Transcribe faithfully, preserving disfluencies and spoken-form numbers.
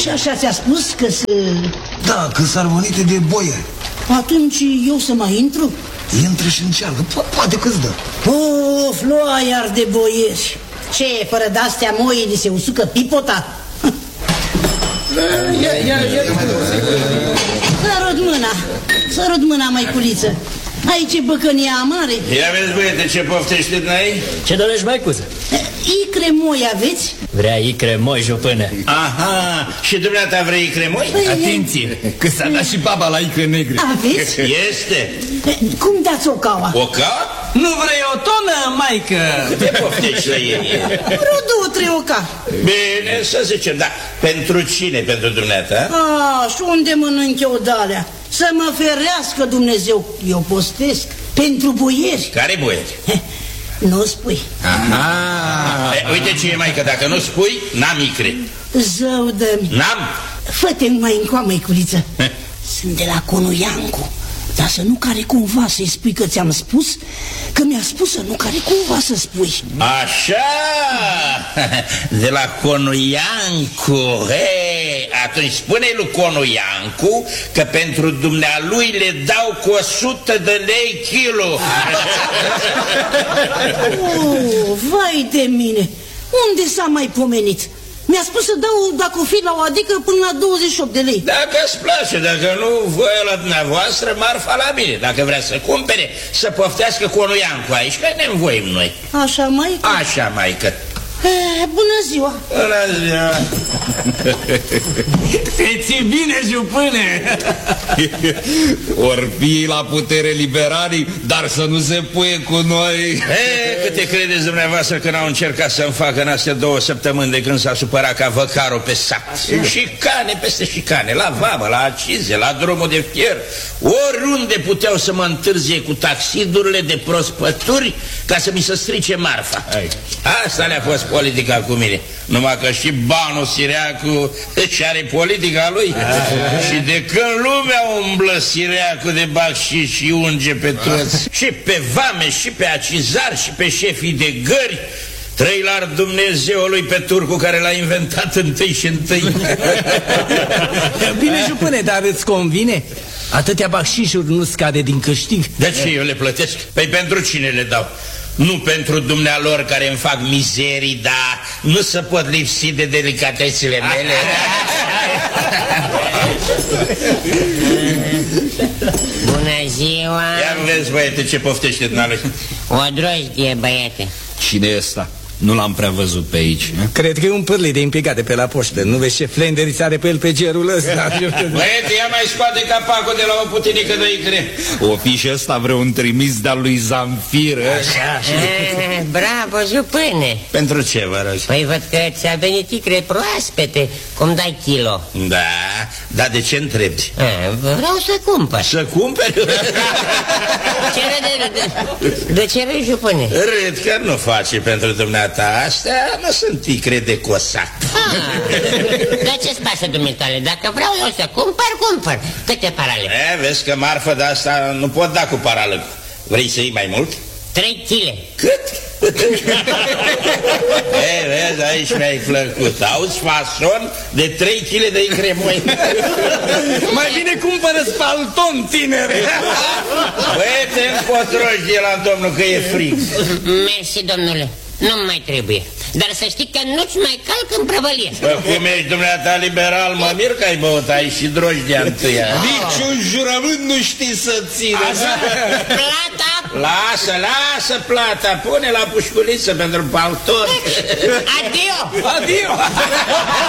așa ți-a spus că se... Da, că s-ar venite de boieri. Atunci eu să mai intru? Intră și încearcă, po- poate că-ți dă. Of, lua iar de boieri. Ce, fără de-astea moile se usucă pipota? Ia, ia, ia. Sărut mâna, sărut mâna, măiculiță. Aici e băcănia mare. Ia vezi, băiete, ce poftești n-ai? Ce dorești, măicuță? Icre moi aveți? Vrea icre moi, jupână. Aha, și dumneata vrei icre moi? Atenție, că s-a dat și baba la icre negre. Aveți? Este. Cum dați o caua? O ca? Nu vrei o tonă, maică? Câte poftești la ei? Vreo două, trei oca. Bine, să zicem, dar pentru cine, pentru dumneata? Ah, și unde mănânc eu de-alea? Să mă ferească Dumnezeu, eu postesc pentru boieri. Care boieri? Nu spui. Aha. E, uite ce e, maică, dacă nu spui, n-am icre. Zău dă-mi. N-am? Fă-te mai încoa, măiculiță. Sunt de la Conuiancu. Dar să nu care cumva să-i spui că ți-am spus, că mi-a spus să nu care cumva să spui. Așa, de la Conuiancu. He, atunci spune-i lui Conuiancu că pentru dumnealui le dau cu o sută de lei kilo. Oh, vai de mine, unde s-a mai pomenit? Mi-a spus să dau, dacă o fi la o adică, până la douăzeci și opt de lei. Dacă îți place, dacă nu, voia la dumneavoastră, marfa la mine. Dacă vrea să cumpere, să poftească Conuiancu aici, că ne învoim noi. Așa, maică? Așa, maică. E, bună ziua! Bună ziua! Te ții bine, jupâne! Or fi la putere liberalii, dar să nu se puie cu noi. E, câte credeți dumneavoastră că n-au încercat să-mi facă în astea două săptămâni de când s-a supărat ca văcarul pe sat? Șicane peste șicane, la vamă, la acize, la drumul de fier. Oriunde puteau să mă întârzie cu taxidurile de prospături ca să mi se strice marfa. Asta le-a fost politica cu mine. Numai că și banul Sireacu și are politica lui. Și de când lumea umblă Sireacu de bacșiș și unge pe toți, și pe vame, și pe acizari, și pe șefii de gări, trăilar Dumnezeului pe turcu care l-a inventat întâi și întâi. Bine, jupâne, dar îți convine? Atâtea bacșișuri nu scade din câștig. De ce eu le plătesc? Păi pentru cine le dau? Nu pentru dumnealor care îmi fac mizerii, dar nu se pot lipsi de delicatețile mele. Bună ziua! Ia vezi, băiete, ce poftește dumnealui. O drojdie, băiete. Cine e ăsta? Nu l-am prea văzut pe aici. Cred că e un pârlit de implicat de pe la poștă. Nu vezi ce flenderiți are pe el pe gerul ăsta? Băiete, ia mai scoate capacul de la o putinică de icre. O fi și ăsta vreun trimis de-al lui Zamfir. Așa, așa. Ah, bravo, jupâne. Pentru ce, vă rog? Păi văd că ți-a venit icre proaspete. Cum dai kilo? Da, dar de ce întrebi? Ah, vreau să cumpăr. Să cumperi? Ce râde, de, de ce râzi, jupâne? Râd că nu face pentru dumneata. Astea nu sunt icre de cosac. Ah, dar ce-ți pasă, dumitale? Dacă vreau eu să cumpăr, cumpăr. Câte parale? E, vezi că marfă de asta nu pot da cu paralăc. Vrei să iei mai mult? Trei chile. Cât? E, vezi, aici mi-ai plăcut. Auzi, fason de trei chile de icre moi. Mai bine cumpără spalton, tinere. Băiete, împotroși de la domnul că e frig. Mersi, domnule. Nu mai trebuie. Dar să știi că nu-ți mai calc în prăvălie. Bă, cum ești dumneata liberal, mă mir că ai băut, ai și drojdea întâia. Niciun jurământ nu știi să țină. Plata? Lasă, lasă plata, pune la pușculiță pentru palton. Adio! Adio!